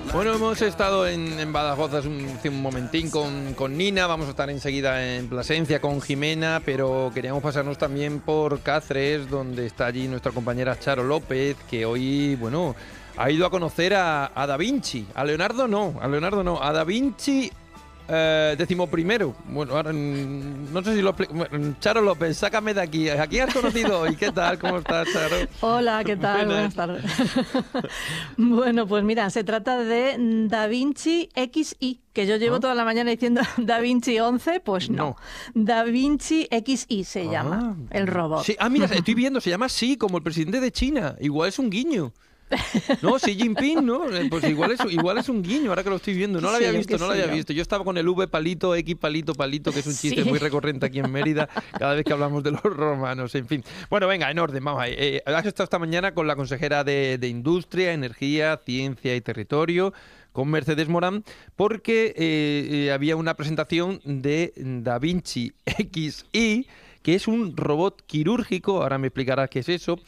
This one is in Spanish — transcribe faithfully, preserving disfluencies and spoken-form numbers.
Bueno, hemos estado en, en Badajoz hace un, hace un momentín con, con Nina, vamos a estar enseguida en Plasencia con Jimena, pero queríamos pasarnos también por Cáceres, donde está allí nuestra compañera Charo López, que hoy, bueno, ha ido a conocer a, a Da Vinci, a Leonardo no, a Leonardo no, a Da Vinci eh, decimoprimero. Bueno, ahora mm, no sé si lo explico. Bueno, Charo López, sácame de aquí. ¿A quién has conocido hoy? ¿Qué tal? ¿Cómo estás, Charo? Hola, ¿qué tal? Buenas, Buenas tardes. Bueno, pues mira, se trata de Da Vinci X I, que yo llevo ¿Ah? toda la mañana diciendo Da Vinci once, pues no. no. Da Vinci X I se ah, llama, el robot. Sí. Ah, mira, estoy viendo, se llama así, como el presidente de China. Igual es un guiño. No, Xi Jinping, ¿no? Pues igual es, igual es un guiño, ahora que lo estoy viendo. No lo había visto, no lo había visto. Yo estaba con el V palito, X palito, palito, que es un chiste sí. muy recurrente aquí en Mérida, cada vez que hablamos de los romanos, en fin. Bueno, venga, en orden, vamos ahí. Eh, has estado esta mañana con la consejera de, de Industria, Energía, Ciencia y Territorio, con Mercedes Morán, porque eh, eh, había una presentación de Da Vinci X I, que es un robot quirúrgico, ahora me explicarás qué es eso,